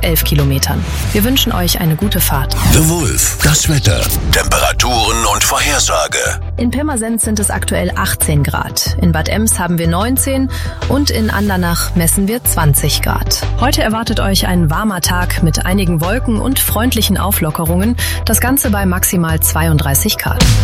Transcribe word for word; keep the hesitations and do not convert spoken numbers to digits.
elf Kilometern. Wir wünschen euch eine gute Fahrt. The Wolf, das Wetter, Temperaturen und Vorhersage. In Pirmasens sind es aktuell achtzehn Grad. In Bad Ems haben wir neunzehn und in Andernach messen wir zwanzig Grad. Heute erwartet euch ein warmer Tag mit einigen Wolken und freundlichen Auflockerungen. Das Ganze bei maximal zweiunddreißig Grad.